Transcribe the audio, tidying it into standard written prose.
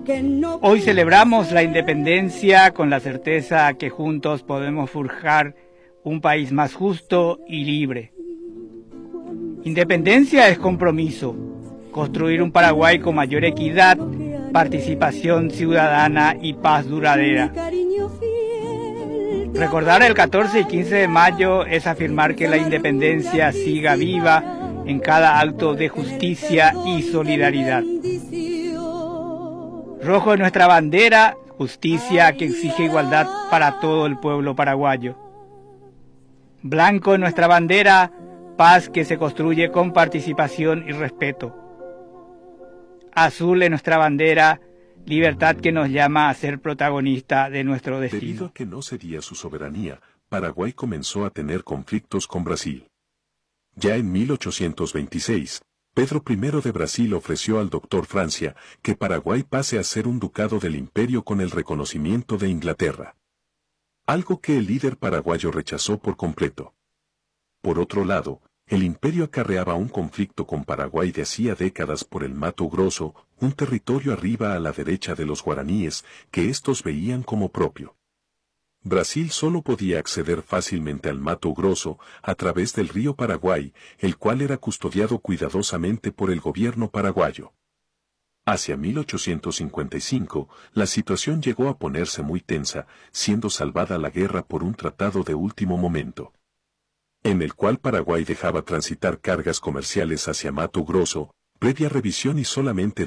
Hoy celebramos la independencia con la certeza que juntos podemos forjar un país más justo y libre. Independencia es compromiso, construir un Paraguay con mayor equidad, participación ciudadana y paz duradera. Recordar el 14 y 15 de mayo es afirmar que la independencia siga viva en cada acto de justicia y solidaridad. Rojo es nuestra bandera, justicia que exige igualdad para todo el pueblo paraguayo. Blanco es nuestra bandera, paz que se construye con participación y respeto. Azul es nuestra bandera, libertad que nos llama a ser protagonista de nuestro destino. Debido a que no cedía su soberanía, Paraguay comenzó a tener conflictos con Brasil. Ya en 1826, Pedro I de Brasil ofreció al doctor Francia que Paraguay pase a ser un ducado del imperio con el reconocimiento de Inglaterra. Algo que el líder paraguayo rechazó por completo. Por otro lado, el imperio acarreaba un conflicto con Paraguay de hacía décadas por el Mato Grosso, un territorio arriba a la derecha de los guaraníes, que estos veían como propio. Brasil solo podía acceder fácilmente al Mato Grosso a través del río Paraguay, el cual era custodiado cuidadosamente por el gobierno paraguayo. Hacia 1855, la situación llegó a ponerse muy tensa, siendo salvada la guerra por un tratado de último momento, en el cual Paraguay dejaba transitar cargas comerciales hacia Mato Grosso, previa revisión y solamente